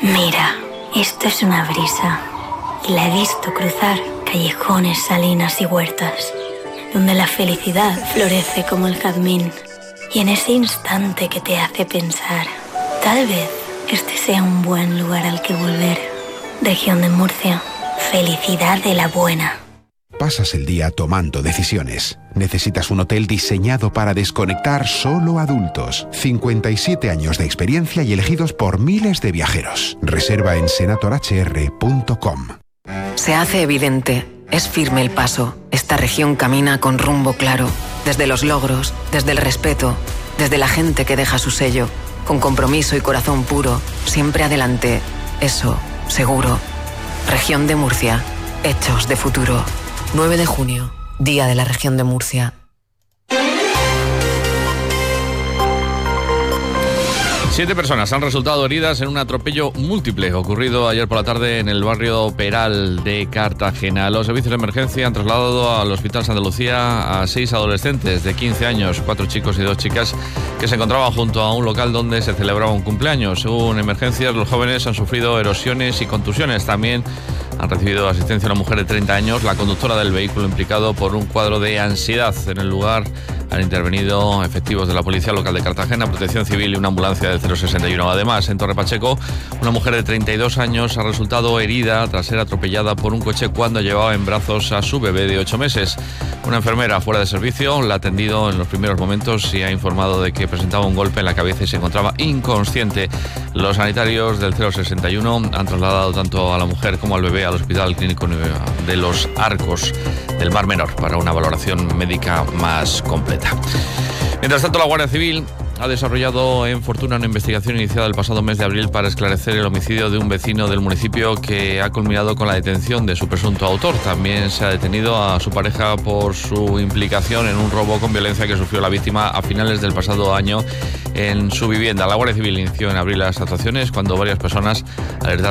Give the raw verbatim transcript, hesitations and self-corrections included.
Mira, esto es una brisa. Y la he visto cruzar callejones, salinas y huertas, donde la felicidad florece como el jazmín. Y en ese instante que te hace pensar, tal vez este sea un buen lugar al que volver. Región de Murcia, felicidad de la buena. Pasas el día tomando decisiones. Necesitas un hotel diseñado para desconectar solo adultos. cincuenta y siete años de experiencia y elegidos por miles de viajeros. Reserva en senator h r punto com. Se hace evidente, es firme el paso. Esta región camina con rumbo claro. Desde los logros, desde el respeto, desde la gente que deja su sello. Con compromiso y corazón puro, siempre adelante. Eso, seguro. Región de Murcia, hechos de futuro. nueve de junio, Día de la Región de Murcia. Siete personas han resultado heridas en un atropello múltiple ocurrido ayer por la tarde en el barrio Peral de Cartagena. Los servicios de emergencia han trasladado al Hospital Santa Lucía a seis adolescentes de quince años, cuatro chicos y dos chicas, que se encontraban junto a un local donde se celebraba un cumpleaños. Según emergencias, los jóvenes han sufrido erosiones y contusiones. También han recibido asistencia una mujer de treinta años, la conductora del vehículo implicado por un cuadro de ansiedad. En el lugar han intervenido efectivos de la Policía Local de Cartagena, Protección Civil y una ambulancia del cero sesenta y uno. Además, en Torre Pacheco, una mujer de treinta y dos años ha resultado herida tras ser atropellada por un coche cuando llevaba en brazos a su bebé de ocho meses. Una enfermera fuera de servicio la ha atendido en los primeros momentos y ha informado de que presentaba un golpe en la cabeza y se encontraba inconsciente. Los sanitarios del cero sesenta y uno han trasladado tanto a la mujer como al bebé al Hospital Clínico de los Arcos del Mar Menor para una valoración médica más completa. Mientras tanto, la Guardia Civil ha desarrollado en Fortuna una investigación iniciada el pasado mes de abril para esclarecer el homicidio de un vecino del municipio que ha culminado con la detención de su presunto autor. También se ha detenido a su pareja por su implicación en un robo con violencia que sufrió la víctima a finales del pasado año en su vivienda. La Guardia Civil inició en abril las actuaciones cuando varias personas alertaron